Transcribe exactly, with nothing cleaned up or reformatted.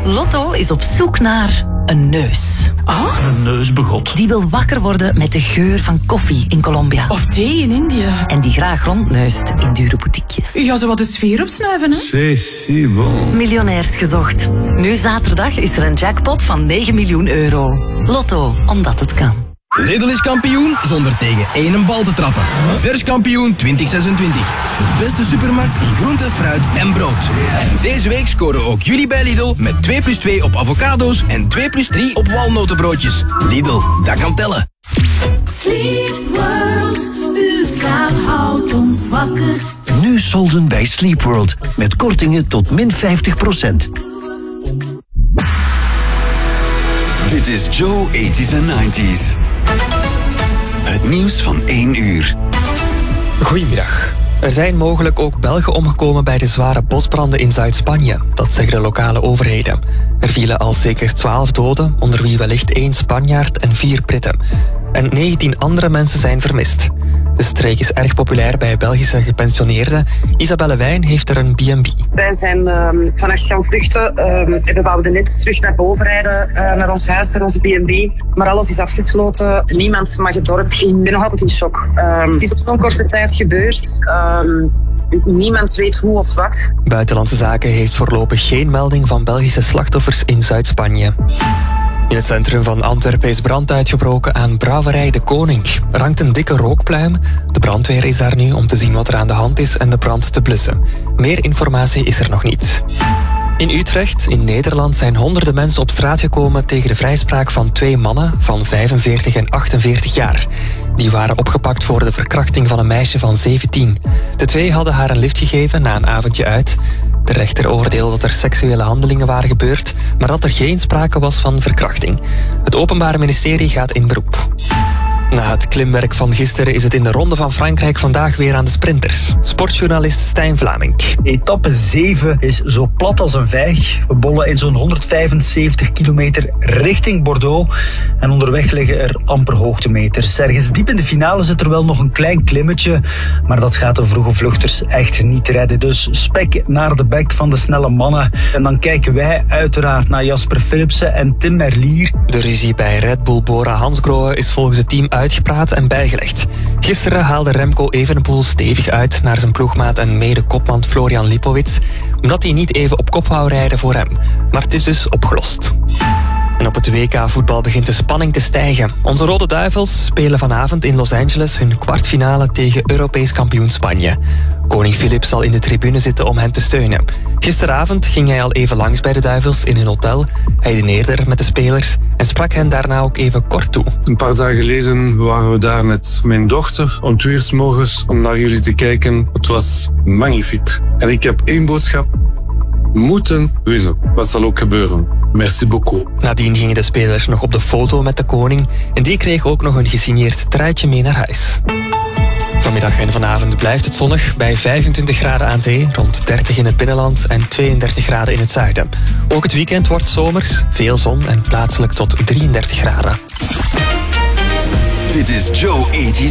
Lotto is op zoek naar een neus. Ah? Een neusbegot. Die wil wakker worden met de geur van koffie in Colombia. Of thee in India. En die graag rondneust in dure boutiquejes. Ja, zo wat de sfeer opsnuiven, hè? C'est si bon. Miljonairs gezocht. Nu zaterdag is er een jackpot van negen miljoen euro. Lotto, omdat het kan. Lidl is kampioen zonder tegen één bal te trappen. Vers kampioen twintig zesentwintig. De beste supermarkt in groente, fruit en brood. En deze week scoren ook jullie bij Lidl met twee plus twee op avocado's en twee plus drie op walnotenbroodjes. Lidl, dat kan tellen. Sleep World, uw slaap houdt ons wakker. Nu solden bij Sleep World met kortingen tot min vijftig procent. Dit is Joe tachtiger en negentiger. Het nieuws van één uur. Goedemiddag. Er zijn mogelijk ook Belgen omgekomen bij de zware bosbranden in Zuid-Spanje. Dat zeggen de lokale overheden. Er vielen al zeker twaalf doden, onder wie wellicht één Spanjaard en vier Britten. En negentien andere mensen zijn vermist. De streek is erg populair bij Belgische gepensioneerden. Isabelle Wijn heeft er een B en B. Wij zijn um, vannacht gaan vluchten um, en we wouden net terug naar boven rijden, uh, naar ons huis, naar onze B en B. Maar alles is afgesloten. Niemand mag het dorp in. Ik ben nog altijd in shock. Um, het is op zo'n korte tijd gebeurd. Um, niemand weet hoe of wat. Buitenlandse Zaken heeft voorlopig geen melding van Belgische slachtoffers in Zuid-Spanje. In het centrum van Antwerpen is brand uitgebroken aan Brouwerij De Koning. Er hangt een dikke rookpluim. De brandweer is daar nu om te zien wat er aan de hand is en de brand te blussen. Meer informatie is er nog niet. In Utrecht, in Nederland, zijn honderden mensen op straat gekomen tegen de vrijspraak van twee mannen van vijfenveertig en achtenveertig jaar. Die waren opgepakt voor de verkrachting van een meisje van zeventien. De twee hadden haar een lift gegeven na een avondje uit. De rechter oordeelde dat er seksuele handelingen waren gebeurd, maar dat er geen sprake was van verkrachting. Het Openbaar Ministerie gaat in beroep. Na het klimwerk van gisteren is het in de Ronde van Frankrijk vandaag weer aan de sprinters. Sportjournalist Stijn Vlamink. Etappe zeven is zo plat als een vijg. We bollen in zo'n honderdvijfenzeventig kilometer richting Bordeaux. En onderweg liggen er amper hoogtemeters. Ergens diep in de finale zit er wel nog een klein klimmetje. Maar dat gaat de vroege vluchters echt niet redden. Dus spek naar de bek van de snelle mannen. En dan kijken wij uiteraard naar Jasper Philipsen en Tim Merlier. De ruzie bij Red Bull Bora Hansgrohe is volgens het team uitgepraat en bijgelegd. Gisteren haalde Remco Evenepoel stevig uit naar zijn ploegmaat en mede-kopman Florian Lipowitz, omdat hij niet even op kop wou rijden voor hem. Maar het is dus opgelost. En op het W K voetbal begint de spanning te stijgen. Onze Rode Duivels spelen vanavond in Los Angeles hun kwartfinale tegen Europees kampioen Spanje. Koning Filip zal in de tribune zitten om hen te steunen. Gisteravond ging hij al even langs bij de Duivels in hun hotel. Hij dineerde er met de spelers en sprak hen daarna ook even kort toe. Een paar dagen geleden waren we daar met mijn dochter om twee uur 's morgens om naar jullie te kijken. Het was magnifiek. En ik heb één boodschap. Moeten wezen. Wat zal ook gebeuren. Merci beaucoup. Nadien gingen de spelers nog op de foto met de koning en die kreeg ook nog een gesigneerd truitje mee naar huis. Vanmiddag en vanavond blijft het zonnig bij vijfentwintig graden aan zee, rond dertig in het binnenland en tweeëndertig graden in het zuiden. Ook het weekend wordt zomers, veel zon en plaatselijk tot drieëndertig graden. Dit is Joe tachtiger